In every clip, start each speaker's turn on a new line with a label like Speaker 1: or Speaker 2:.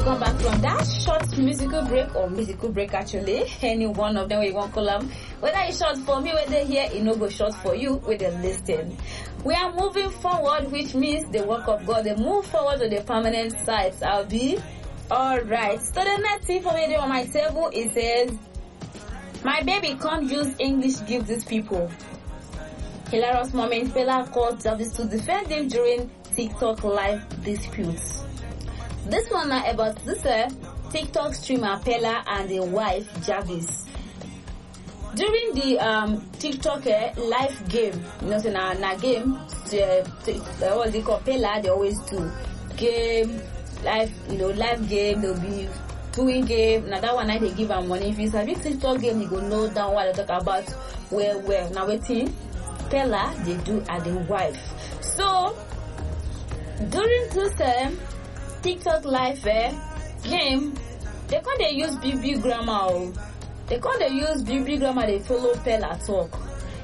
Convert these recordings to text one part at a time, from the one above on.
Speaker 1: welcome back from that short musical break actually. Any one of them we want call them. Whether it's short for me, whether here, it no go short for you, whether listen. We are moving forward, which means the work of God, they move forward to the permanent sites. I'll be alright. So the next thing for me on my table, it says, my baby can't use English give these people. Hilarious moment, Pella called Jarvis to defend him during TikTok live disputes. This one now about this TikTok streamer Pella and the wife Jarvis. During the TikTok live game, you know, so na game, what they call Pella, they always do game, live game, they'll be doing game. Now that one night they give them money. If it's a big TikTok game, you go know down what they talk about where. Now waiting, Pella, they do and the wife. So, during this TikTok live game, they can't use BB grammar. They can't use BB grammar. They follow Pella talk.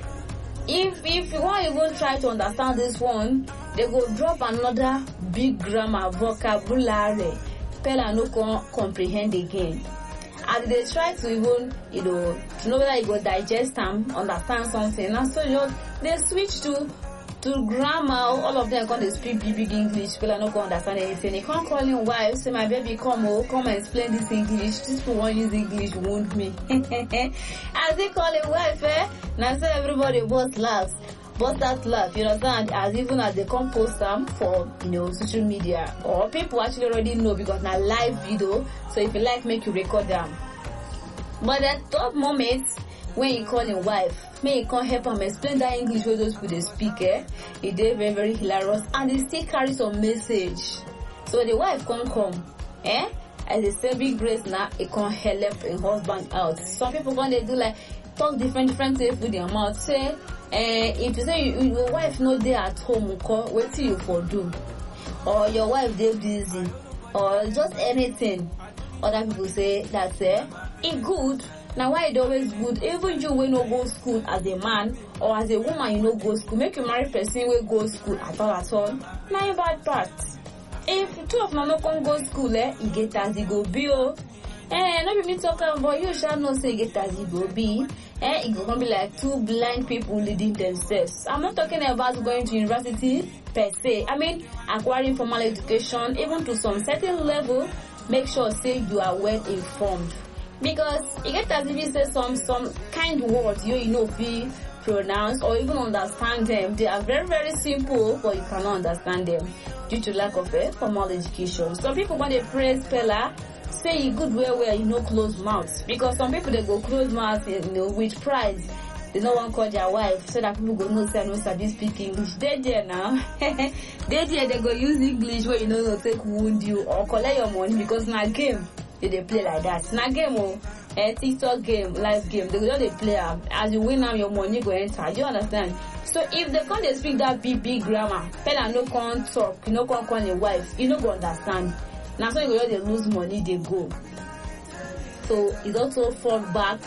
Speaker 1: If you want even try to understand this one, they go drop another big grammar vocabulary. Pella no can comprehend again. And they try to even to know whether you go digest and understand something. And so they switch to grammar. All of them can't speak big English. People are not going to understand anything. They can't call him wife, say my baby come and explain this English. These people won't use English, won't me. As they call him wife, now so everybody both laughs. But that laugh, you understand, as even as they come post them for social media, or people actually already know because now live video. So if you like, make you record them. But at top moments when you call him wife, may you can't help him explain that English where those people they speak, it is very, very hilarious, and it still carries some message. So the wife can't come, as a saving grace now, it can't help a husband out. Some people when they do like talk different things with their mouth, say, if you say your wife not there at home, wait till you for do, or your wife they busy, or just anything. Other people say that it good. Now why it always good? Even you when no go school as a man or as a woman, you no go school. Make you marry person will go school at all. Now you bad part. If two of them no can go school, you get as you go be no be me talking about you shall not say get as you go be. It gonna be like two blind people leading themselves. I'm not talking about going to university per se. I mean acquiring formal education, even to some certain level. Make sure say you are well informed. Because you get as if you say some kind words you know be pronounce or even understand them. They are very, very simple, but you cannot understand them due to lack of formal education. Some people when they praise Pella, say you good well, close mouth. Because some people they go close mouth, with pride. They don't want to call their wife so that people go no say no sabi speak English. They there now. They go use English where no take wound you or collect your money because na game. They play like that. Na game TikTok game, live game. They just play as you win now your money go enter. You understand? So if they can't speak that big grammar, Pella no can't talk, no can't call your wife, you no go understand. Now so you go just lose money, they go. So it also falls back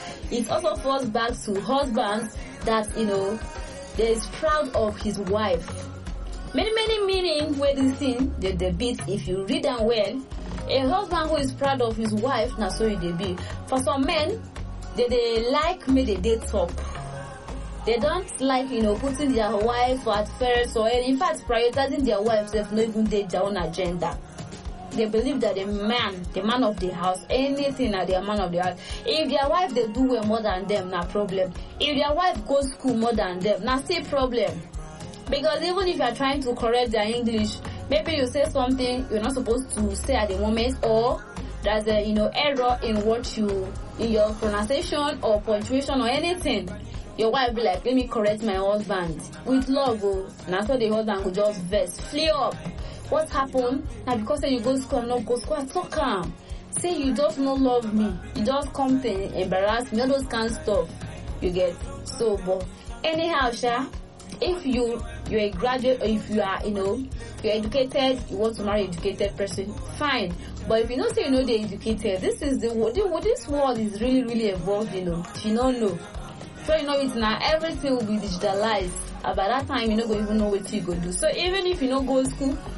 Speaker 1: to husbands that they is proud of his wife. Many meaning where this thing the bit if you read them well. A husband who is proud of his wife, now so they be. For some men, they like me they talk. They don't like putting their wife at first or in fact prioritizing their wives if not even their own agenda. They believe that the man of the house, anything that they are man of the house. If their wife they do well more than them, no problem. If their wife goes school more than them, now still problem. Because even if you are trying to correct their English, maybe you say something you're not supposed to say at the moment, or there's a error in in your pronunciation or punctuation or anything. Your wife be like, let me correct my husband with love. Now so the husband will just vex, flee up. What happened? Now because you go school and not go school, I talk calm. Say you just not love me. You just come to embarrass me. All those kind of stuff. You get so but anyhow, if you're a graduate or if you are, you're educated, you want to marry an educated person, fine. But if you don't say they're educated, this world is really, really evolved, If you don't know. So it now, everything will be digitalized. By that time, you not going to even know what you go do. So even if you don't go to school,